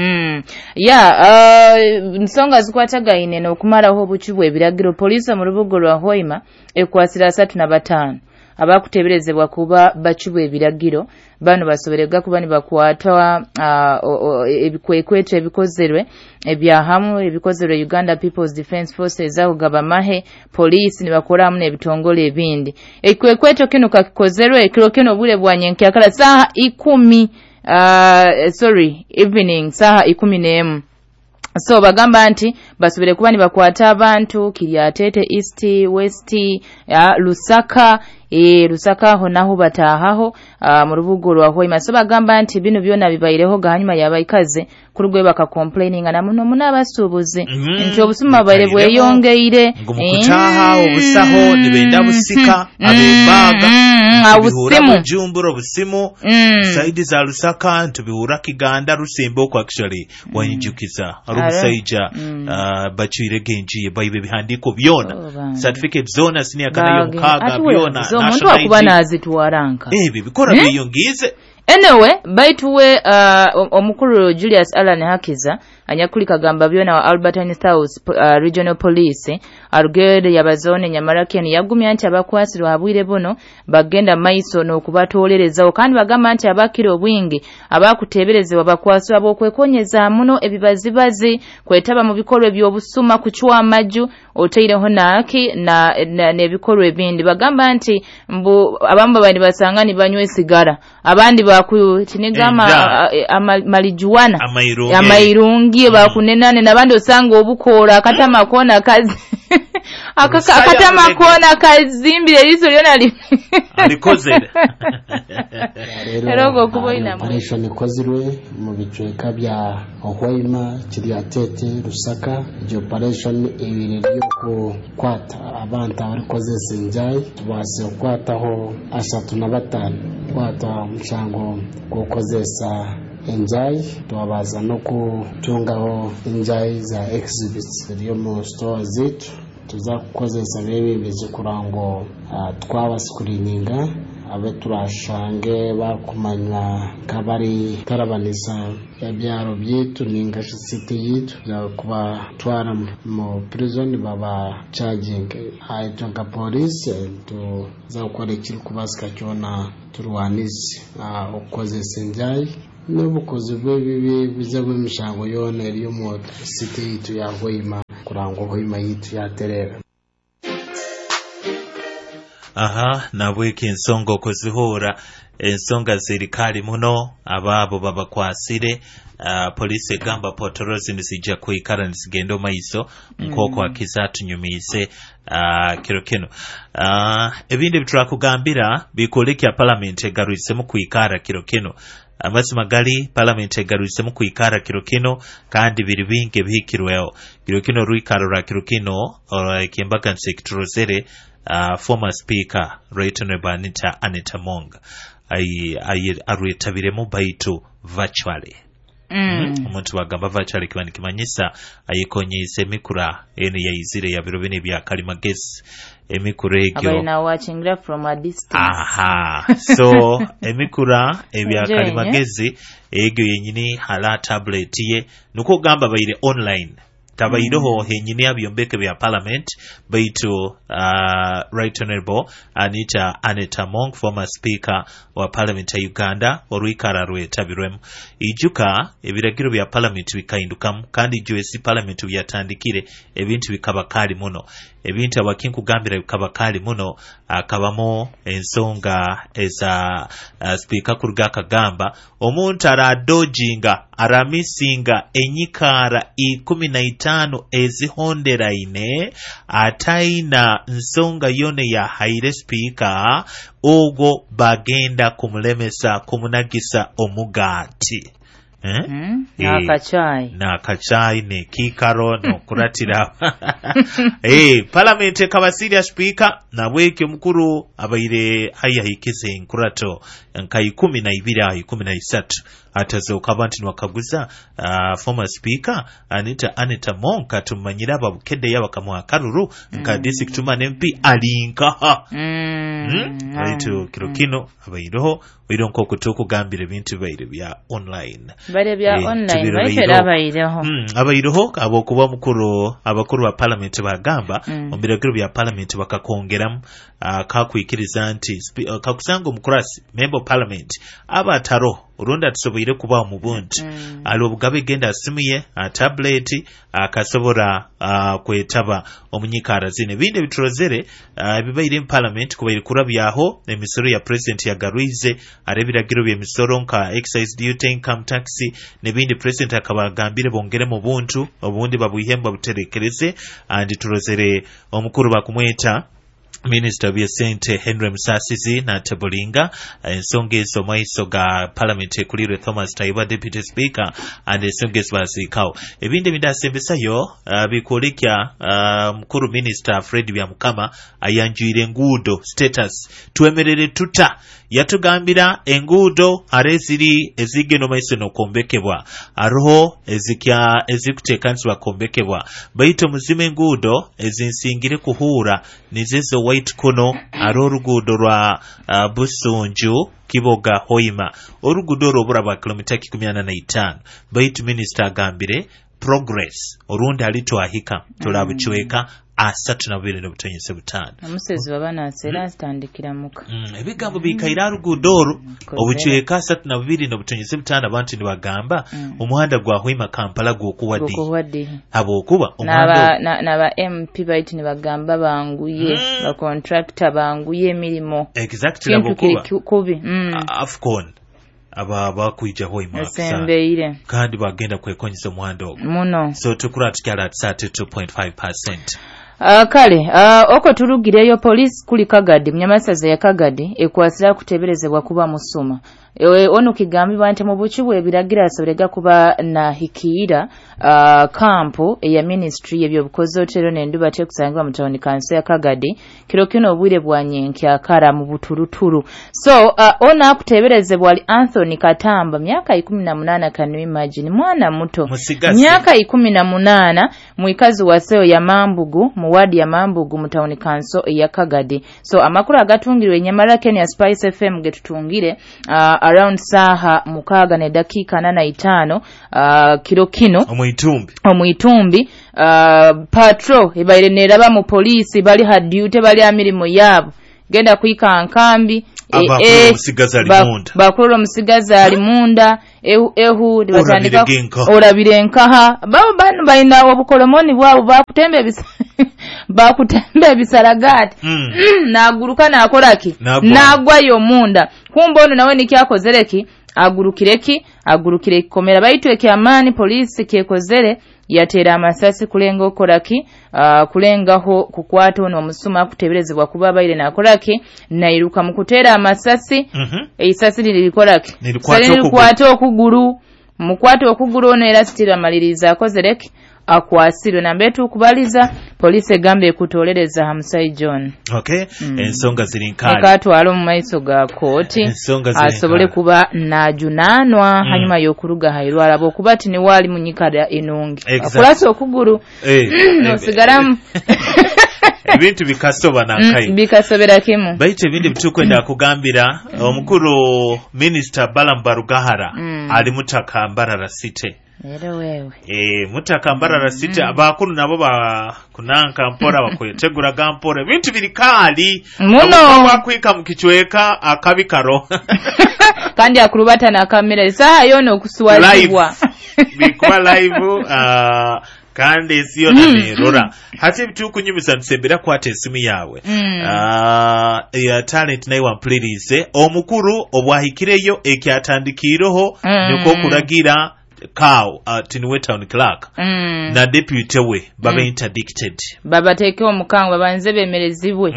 nsonga zikwatagaine n'okumalaho obuchibwe ebiragiro police mu rubugo rwa Hoima ekwasira 35 abakuteberezebwa kuba bachibwe ebiragiro bano basoberega kuba ni bakwatwa ebikwekweto ebikozerwe ebyahamu ebikozerwe Uganda People's Defence Forces agaba mahe police ni bakora mu ebitongole ebindi ebikwekweto kino kakozerwe ekiro kino bule bwanyenke akala saa 10 evening saa 10 so bagamba nti basobere kuba ni bakwata abantu Kiryatete East West Lusaka Lusaka ho naho batahaho mu rubugo rwa Hoima so bagamba nti bino byona bibayireho gahanyuma yabayikaze kurugwe baka complaining na muno munabasubuze nti obusuma bayire bweyongeire ngumukutaha obusaho nibenda busika abebaga abusimu jumburo busimu saidi za Lusaka ntubihura Kiganda Rusembo ko actually wanyijukiza rubusaija bachire genji bayibe bihandiko byona certificate zona senior kana yokaga byona omuntu akubana azituwaranka bikora biyongize anyway baituwe omukuru Julius Alan Hakiza anyakuli kagamba byona wa Albertine South Regional Police Arugede yabazone Nyamaraken yagumya nti abakwasirwa abwire bono bagenda maiso n'okubatolereza kandi bagamba nti abakira obwingi abakuteberezebwa bakwasibwa bokwekonyeza muno ebibazibazi kwetaba mu bikolwa by'obusuma kuchwa amaju oteireho naki n'ebikolwa ebindi bagamba nti mbu abamba bandi basangani banywe sigara abandi bakutinigama malijuana amairungi bakunenane nabandi osanga obukola akatama kona kazi akatama kona kazimbire liso lyona alikozera erogo kuboina operation ikozirwe mu bicweka bya Hoima Kiriatete Rusaka operation ibiri yo kwata abantu abarikoze enjayi tubase kwataho 35 kwata mchango gukozesa enjayi tubabaza no kutungaho enjayi za exhibits ziriyo mu store zetu tuzakukozesa bebemeze kurango twabascreeninga abe turashange bakumanya kabari tarabaniza ebyaro byetu ninga city yitu za kuba twara mu prison baba charging aitonga police to za kwalekiri kubasika cyona turwanize ukozesa enjayi n'ubukozi bw'ebibi biza bw'imishango yona eri mu city yitu ya Hoima kurango Hoima yitu yaterera. Aha nabweke ensonga okuzihura ensonga zirikali muno ababo babakwasire polisi egamba potorozi nisijja kuikara nisigendo maiso nkoko akizatunyumise kiro kino ebindi bitrakugambira bikolekya parliament egarwise mu kuikara kiro kino amazima gali parliament egarwise mu kuikara kiro kino kandi biri binge bihikirweho kiro kino ruikarura kiro kino ekimbaga nsekiturozere former speaker Right Honorable Anita Mong arwetabiremu baitu virtually omuntu bagamba virtually kimanyisa ayikonyise emikura ene yaizire ya biro bine bya kalimagezi emikura egyo abaina watching that from a distance so emikura ebya kalimagezi egyo yenyini hala tablet ye nuko gamba bayire online tabairoho henyini abyombeke bya parliament baitu Right Honorable Anita Mong former speaker wa parliament ya Uganda oruikara rwetabirwemu ijuka ebiragiro bya parliament bikaindukamu kandi joesi parliament byatandikire ebintu bikabakali muno ebintu abakinkugambira bikabakali muno akabamo ensonga eza speaker kuruga kagamba omuntu aradojinga aramisinga enyikara 15 ezihonderaine ataina nsonga yone ya haire speaker ogo bagenda kumulemesa kumunagisa omugati nakachai ne kikaro no kuratira parliament kabasiria speaker na bweke mukuru abaire hayahikize inkurato nkai 12 13 atazoka abantu nwakaguza former speaker Anita Mong katumanyira babukede yabakamwa karuru nka district man MP alinka right kirokino abairoho wironko kutoku gambire bintu baire bya online bare bya online bayera abairoho abairoho abokuba mukuru abakuru ba parliament bagamba ombiragiro bya parliament bakakongeramu kakwikiriza nti kakusanga omukurasi member parliament abataro urunda tusoboire kuba omubuntu alobugabe genda asimuye tablet akasobora kwetaba omunyikara zine binde biturozere bibaire in parliament kubaire kurabyaho emisoro ya president ya Garuize arebiragiro bya emisoro nka excise duty income tax nebindi president akabagambire bongere mu buntu obundi babuyemba buterekereze andi turozere omukuru bakumweta Minister of Sente Henry Musasizi na Tebolinga ensonga ezo maiso ga parliament ekulirwe Thomas Taiba deputy speaker and ensonga ezo bazikawo ebinde bidasembesayo bikolekya mukuru minister Fred Byamukama ayanjire enguudo status twemerere tuta yatugambira enguudo areziri ezigeno maiso nokombekebwa aroho ezikutekanzibwa kombekebwa baito muzime enguudo ezinsingire kuhura nizezo white kono arorugudo rwa Busunju Kiboga Hoima orugudo robura ba kilomita 15 baitu minister agambire progress orundi alitwahika tulabukiweka 32.75 omusezi wabana asera astandikira muka ebigambo bikaira luguudo olwo obukiweka 32.75 abantu nibagamba omuhanda gwa Hoima Kampala gwokuwadde habwokuba n'aba MP baiti nibagamba banguye ba contractor banguye emirimu exactly kubi Afcon aba bakwijja Hoima asembeire kandi bagenda kwekonyeza omuhanda ogwo muno so tukula tukyala 32.5%. Kale oko tulugireyo police kuli Kagadi Mnyamasaza ya Kagadi ekwasira kuteberezebwa kuba musuma ono kigambibwa nti mu bukibu ebiragira asoberega kuba na hikiira kampu eya ministry y'ebyobukozi otero n'enduba tekusangibwa mu town council ya Kagadi kiro kino obwire bwanyenke akara mu butulutulu so ono akuteberezebwa ali Anthony Katamba myaka 18 kanu imagine mwana muto myaka 18 muikazi waseo ya Mambugu mu wadi ya Mambugu mu town council ya Kagadi so amakuru agatungirwe Nyamara Kenya Spice FM getutungire around saha mukaga ne dakika 85 kiro kino omuitumbi patrol ebaire neraba mu police bali ha duty bali amirimo yabo genda kuika nkambi bakuru musigaza ali munda ehu libatandika olabire nkaha babo banu baina obukolomoni bwabo bakutembe ebisaragati naguruka nakolaki nagwayo munda kumbe ono nawe nikyakozereki agurukire komera baitwe kyamani police kyekozere yatera amasasi kulenga okoraki kulengaho kukwata ono omusuma kuteberezebwa kuba baire nakolaki nairuka mukutera amasasi eisasi lilikoraki lilikwata okuguru mukwata okuguru ono era sitira maliriza akozereki akwasiro nambetu kubaliza police egambe kutolereza Hamsai John ensonga ziri nkali akatwalo mu maiso ga kooti asobole kuba najunanwa hanyuma yokuruga hairwala bokubati ni wali munyikada enungi akulasa okuguru nosigaramu ebintu bikasoba nankai bikasobera kimu baite bindi bitukwenda kugambira omukuru minister Balambarugahara ali mutaka Mbarara City wewe mutaka Mbarara City abakuru nabo ba kunanka mpora bakwetegura gampora bintu birikali muno bakwika mukichweka akabikaro kandi akurubata na kamera saa yono okusuwazibwa bikuba live kandi siyo nerora hati bituku nyumisa nsembera kwate esimu yawe ya talent nayo wampulirize omukuru obwahikireyo ekyatandikiroho niko kuragira Cow Tinwe Town Clerk na deputy we baba interdicted baba teke omukango babanze bemerezibwe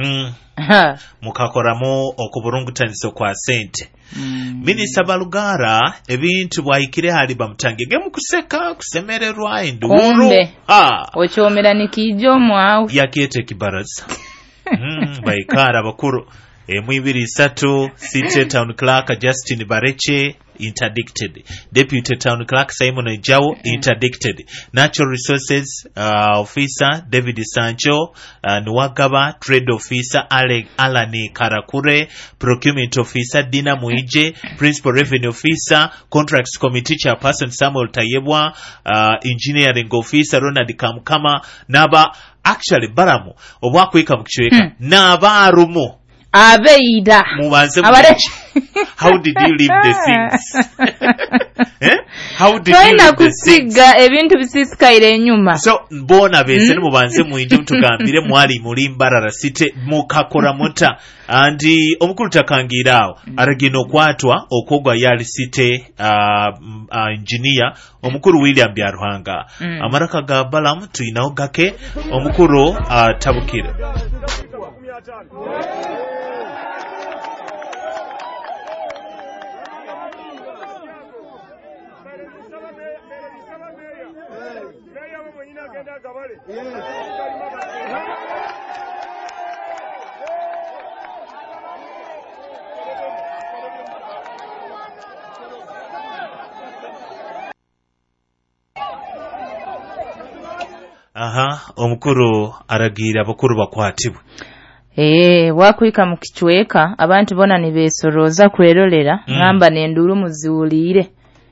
mukakoramo okuburungutanisa kwa sente Minister Balugara ebintu bwahikire hali bamutangege mukuseka kusemererwa induru okyomera nikijo mwawe yakete kibaraza baikara bakuru mwibiri 3 City Town Clerk Justin Bareche interdicted, Deputy Town Clerk Simon Ejao interdicted, Natural Resources Officer David Sancho Nwagaba, Trade Officer Alani Karakure, Procurement Officer Dina Muije, Principal Revenue Officer, Contracts Committee Chairperson Samuel Tayebwa, Engineering Officer Ronald Kamkama, naba actually baramu obwakwika mukichweka nabarumu abeida mubanze how did you leave the things how did you leave the things ebintu bisisikaire enyuma so mbona bese mubanze muinje mutugambire mwali muri Mbarara City mukakora muta andi omukuru takangirawo aragino kwatwa okogwa yali City engineer omukuru William Byaruhanga amaraka ga Balamu tuinawo gake omukuru tabukire omukuru aragira abakuru bakwatibwe wakwika mukichweka abantu bona nibesoroza kwerolera ngamba nenduru muziwulire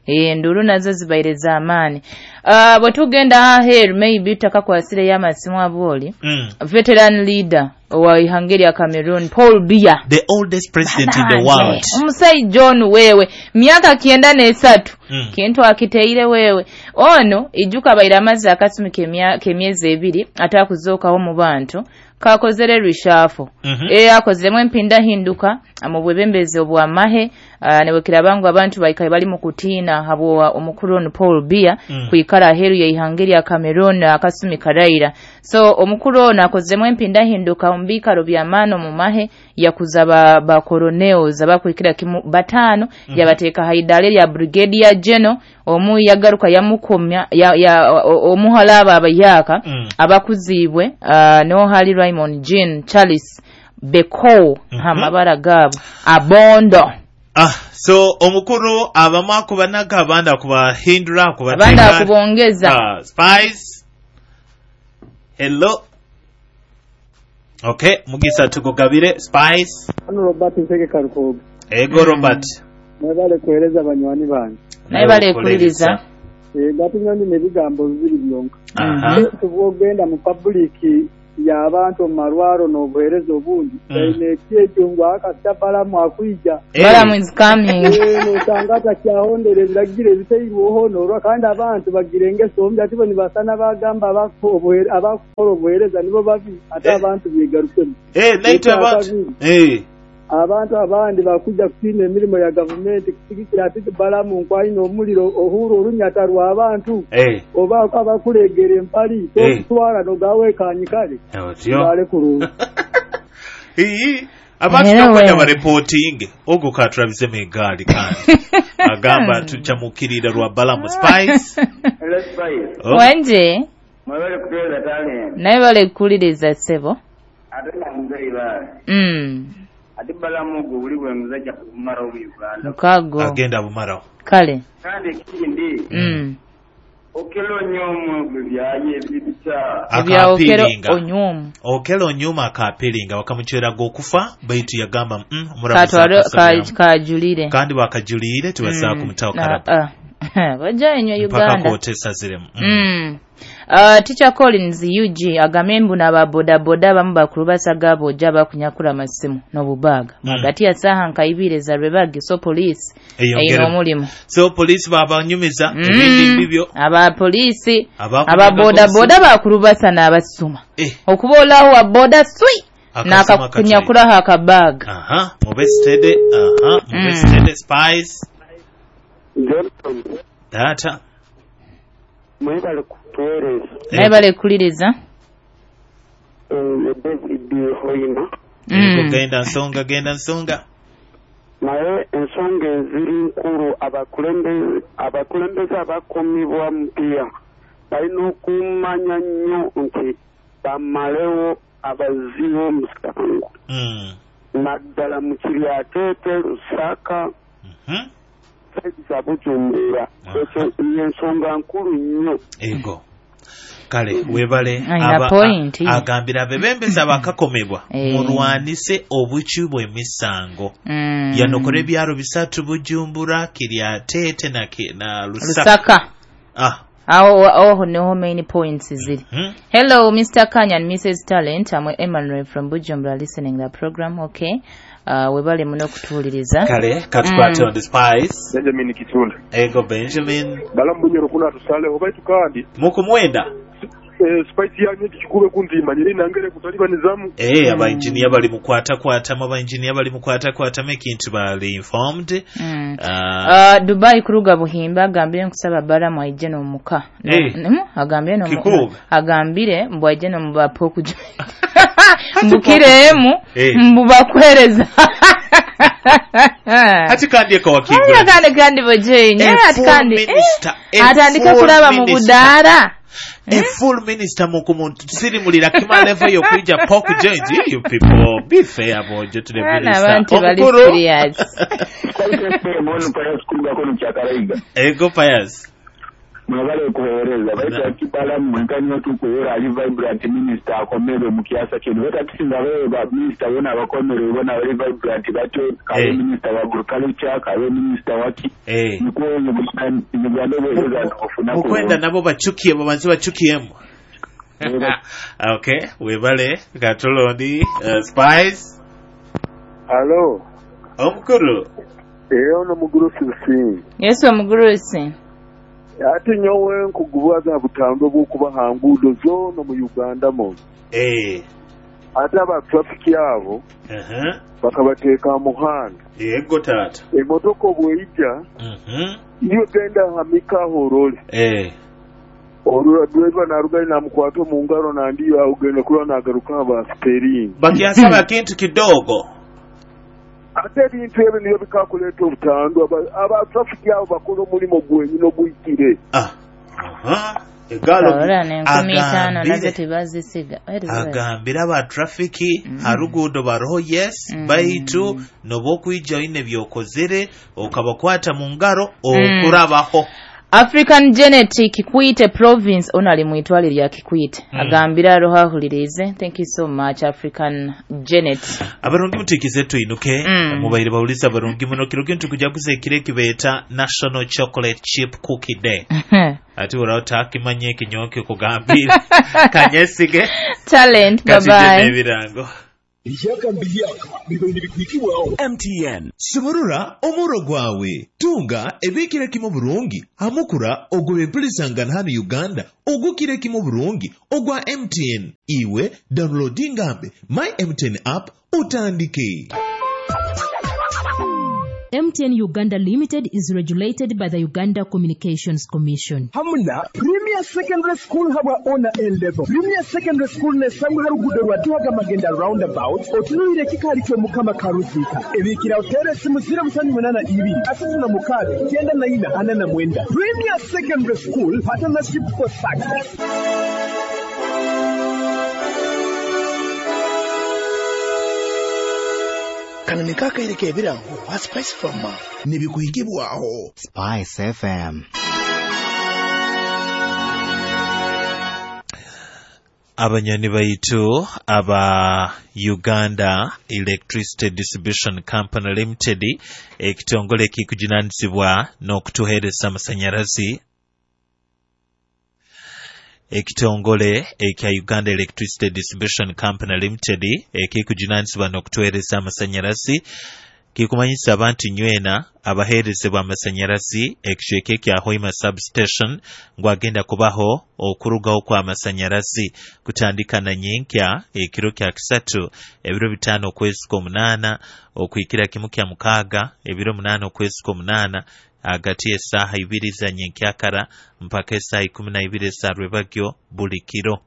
endulu nazo zibaireza amaani. Bwe tugenda ahead maybe takakwasire y'amasimu aboli. Veteran leader wa Hungary Cameroon Paul Biya, the oldest president in the world. Omusai John wewe myaka 93 kintu akiteire wewe ono ijuka baira amazi akasumi kemyezi 2 atakuzookaho mu bantu kakozere rishafo akozemu empinda hinduka mu bwebembezi obwamahe nebukira bangu abantu bayikaye bali mu kutiina habo omukuru ono Paul Biya kuikala heru ya Hungary Cameroon akasumi karaira. So omukuru ono akozemu empinda hinduka ombikalo byamano mu mahe yakuza ba colonels abakuikira kimu batano yabateeka haidale ya brigadier general omu yagaruka yamukomya omuhalaba abayaka abakuzibwe no hali Raymond Jean Charles Beko amabara gabo abondo. So omukuru abamako banaga abanda kubahindura abanda kubongeza spies. Hello. Okay, mugisa tukugabire spies. Hano Robert Nseke Karukogo. Ego Robert. Nabale kueleza banywani banje. Nabale kuliriza. Gati nyoni nebigambo bibiri byonka. Tubogenda mu public y'abantu marwaro no bwereza obundi. Ine kyejungwa akatapala mu akwija. Balamu is coming. No tangata kyahondere biragire biteyiwo hono kandi abantu bagirenge sombya atibo nibasana bagamba abakora obwereza nibo babi ate abantu bigarukemo. Naito abantu. Abantu abandi bakuja kufina emirimo ya government kusigikira ati balamu nkwayino omuliro ohuru olunyata rwa abantu oba abakulegera empali twara no gawe kanyikale bale kuru abantu bakonya ba reporting oguka Travis Megali kandi agamba tuchamukirira rwa balamu spies wanje mwabale kutoza tale naye bale kuliriza sebo atenda muzai ba Adibala mugo uli bwenzaja kumara mu Uganda. Mukago. Agenda bumara. Kale. Kandi kindi. Okelo nyomo byaye bibicha. Abya okelo onyomo. Okelo nyuma akapiringa wakamuchera gokufa baitu yagamba murabuza. Kajulire. Kandi wakajulire tubasa kumutaho karaba. Bajanyo Uganda. Mpaka kotesa ziremu. Teacher Collins UG agamembu na baboda boda bamba kurubasa gabo jaba kunyakura masimu no bubaga magati ya saha nkaibire za rebagi so police eyo mulimo so police baba nyumiza ebindi bibyo aba police aba boda boda bakurubasa na abasuma okubolaho wa boda swi na akakunyakura hakabaga mubestede spies data mwebale kupereza naibale kuliriza David Hoyima genda nsonga naye ensonga eziri nkulu abakulembeze abakomibwa mpya balina okumanya nnyo nti bamalewo abazibu omusango naddala mu Kiryatete Lusaka za Bujumbura ekyo ensonga nkulu nnyo ego kale webale agambira abebembezi abakakomebwa mulwanise obukyubu emisango yanokole ebyalo 3 Bujumbura Kiryatete na Lusaka Oh, no main points is it. Hello, Mr. Kanya and Mrs. Talent. I'm Emmanuel from Bujumbura listening to the program. Okay. Webale muno kutuliriza. Kale, katukwate on the spies. Benjamin Kitunda. Ego Benjamin. Balambunyero kuna tusale obaitu kandi. Mukumwenda. Spice yanyu kikube kunzima nyiri nangere kutaliba nizamu. Aba engineer bali mukwata aba engineer bali mukwata mekintu bali informed. Dubai kuruga buhimba agambire nkusaba balamu aije no muka. Agambire no agambire mbwa aije no mubapo kuja. Mbukiremu mbubakwereza. Ati kandi ko wakigura. Kandi bojenye ati kandi. Atandika kulaba mu budara. A full minister mukumuntu siri mulira kima level yo kuja poku joint you people be fair about to the minister. Ego Pius. mwabale kuhereza baita kibala mwenkani tukuhera ali vibrant minister akomere mu kiasa kino batakisinga ba minister wona abakomere bona ali vibrant bato kabe minister wa agriculture kabe minister waki niko nyugando bweza kufuna ko kwenda nabo bachukiye babanzi bachukiyemo. Okay, webale gatolondi spies. Hello. Omukuru. Ono mugurusi usi. Yesu omugurusi. Ate nyowe nkugubwaza butando bw'okuba hangudo zono mu Uganda mo. Ate aba traffic yabo. Bakabateeka muhanda. Yego tata. Emotoka bw'eyija. Iyo genda hamika horole. Orura driver na rugai na mkwato mu ngaro na ndiyo augenda kula na garuka ba steering. Bakiasaba kintu kidogo. Ate bintu ebe niyo bikakuleta obutando aba traffic yabo bakolo mulimo gwenyi no buyitire. Egalo agambira nazo tebazisiga. Agambira ba traffic harugudo baroho yes baitu nobokwijja ine byokozere okabakwata mu ngaro okurabaho. African Genetic Kikwite Province onali mwitwali lya Kikwite agambira rohahulirize. Thank you so much African Genet. Abarungi mutikize tuinuke mubayire bawulisa abarungi muno kiroge ntukujja kusekire kibeta National Chocolate Chip Cookie Day. Ati urauta kimanye kinyoke kugambira kanyesige talent bye bye. MTN Simurura omuro gwawe tunga ebikire kimo burungi amukura ogwe mpulisangana hano Uganda ogukire kimo burungi ogwa MTN iwe downloadinga my MTN app utandike. MTN Uganda Limited is regulated by the Uganda Communications Commission. Hamuna Premier Secondary School haba ona level. Premier Secondary School ne samu harugudo rwatuhaga magenda roundabout otunuire kikali cyo mukama karuzika. Ebikira utere simu 082 asatu na mukale kenda na ina anana mwenda. Premier Secondary School partnership for success. Kanani kaka ireke birango wa Spice FM nibikuhigibwaho Spice FM. Abanyani baitu aba Uganda Electricity Distribution Company Limited ekitongole kikujinanisibwa n'okutuhereza amashanyarazi. Ekitongole ekya Uganda Electricity Distribution Company Limited ekikujinanisibwa n'okutuhereza amashanyarazi kikumanyisa abantu nywena abaherezebwa amashanyarazi ekicweke kya Hoima Substation ngwagenda kubaho okurugaho kwa amashanyarazi kutandika na nyenkya ekiro kya 3 ebiro 5 okwezi kwa 8 okwikira kimu kya 6 ebiro 8 okwezi kwa 8 agati esaha 2 za nyenkyakara mpaka esaha 12 za rwebagyo buli kiro.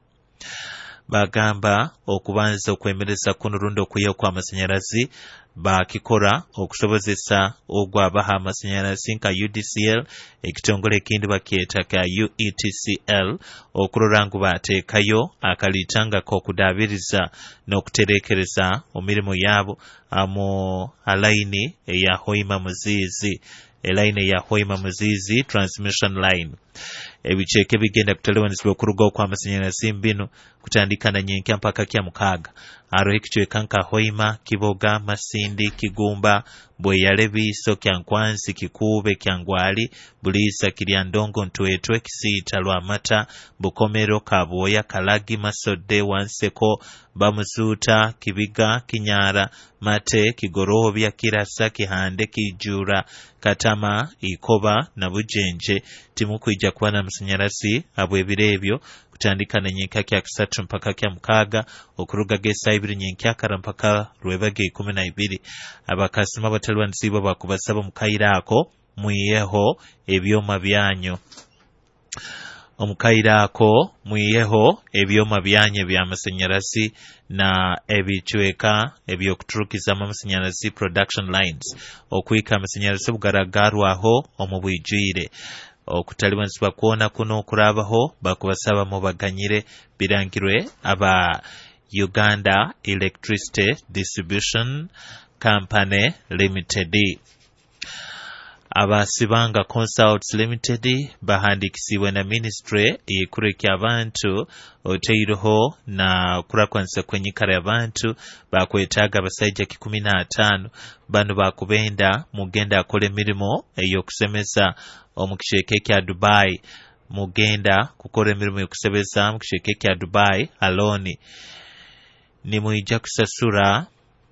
Bagamba okubanza okwemereza kuno rundo kuyo kwa amashanyarazi bakikora okusobozesa ogwabaha amashanyarazi nka UDCL ekitongole ekindi bakyeta ka UETCL okurorangu bateekayo akalitanga kokudabiriza n'okuterekereza omirimu yabo amo alaini eya Hoima Muzizi elaine ya Hoima Muzizi transmission line. Ebicheke bigenda kutelewanisibwa okurugaho kwa amashanyarazi mbino kutandika na nyenkya mpaka kya 6 aro ekichweka nka Hoima, Kiboga, Masindi, Kigumba, Bweyale, Biso, Kyankwanzi, Kikube, Kyangwali, Bulisa, Kiryandongo, Ntwetwe, Kisiita, Lwamata, Bukomero, Kaboya, Kalagi, Masodde, Wanseko, Bamusuuta, Kibiga, Kinyara, Mate, Kigorobya, Kirasa, Kihande, Kijura, Katama, Ikoba na Bujenje timukwijja kuba na amashanyarazi abwebire ebyo kutandika na nyenka kya 3 mpaka kya 6 okuruga gesa 2 nyenkyakara mpaka rwebage 12. Abakasima batalwanisiba bakubasaba mukaira ako muyeho ebyoma byanyu. Omukaira ako muyeho ebyoma byanyu bya amashanyarazi na ebichweka ebyokuturukiza amashanyarazi production lines okwika amashanyarazi bugaragarwaho omubwijire okutaliwanisibwa kuona kuno okurabaho bakubasaba mu baganyire birangirwe aba Uganda Electricity Distribution Company Limited. abasibanga Consults Limited bahandikisibwe na ministry ekureka abantu oteiroho na kurakwanisa kwenyikara y'abantu bakwetaga abasajja 15 bano bakubenda mugenda akole mirimo eyokusemesa omukisheke kya Dubai mugenda kukora mirimo yokusebesa mukisheke kya Dubai alone nimuija kusasura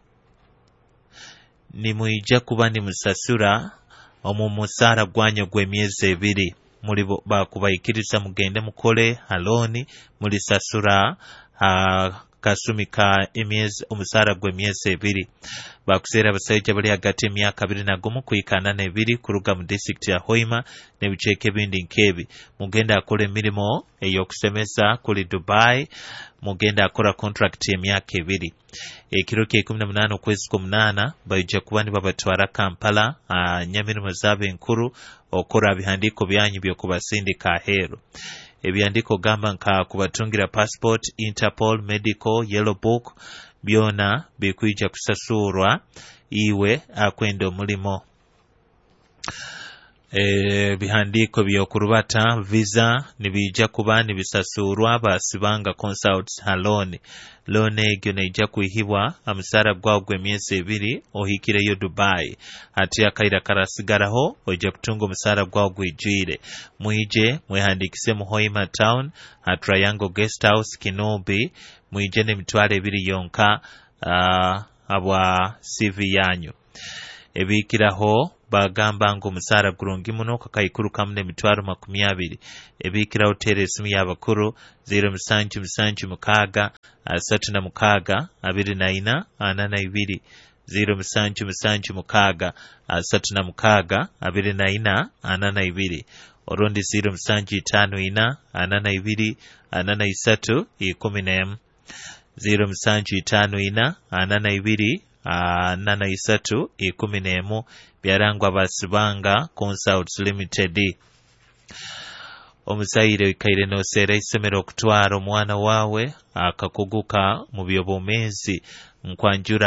nimuija kuba nimusasura omumusara gwanyo gw'emyezi 2 muri bakubayikiriza mugende mukole alone muri sasura kasumika emyezi omusara gw'emyezi 2 bakusera abasajja bali hagati emyaka 21 kuikana na 2 kuruga mu district ya Hoima ne bicheke bindi nkebi mugenda akole emirimo eyokusemesa kuli Dubai mugenda akora contract y'emyaka 2 ekiro ke 18 okwezi kwa 8 bayija kubani babatwara Kampala nyamirimo zabe nkuru okora bihandiko byanyu byo kubasindika hero ebyandiko gamba nka kubatungira passport, Interpol, medical, yellow book byona bikuija kusasurwa iwe akwenda mulimo bihandiko byokurubata visa nibija kuba nibisasurwa basibanga Consults alone lone egyo neija kuihibwa amusara gwagwe emyezi 2 ohikireyo Dubai ati akaira karasigaraho oja kutunga omusara gwagwe ijire muije mwehandikise mu Hoima Town at Triangle Guest House Kinobi muije ne mitwale 2 yonka abwa CV yanyu ebikiraho bagamba ngo musara gurungi muno kakayikuru kamne mitwaro 20 ebikira hotel esimu y'abakuru 0776 36 24 82 0776 36 24 82 orundi 0754 82 83 10 0754 82 83 10 byarangwa basibanga Consults Limited omusaire kaire no sera isomero kutwara omwana wawe akakuguka mu byobomezi nkwanjura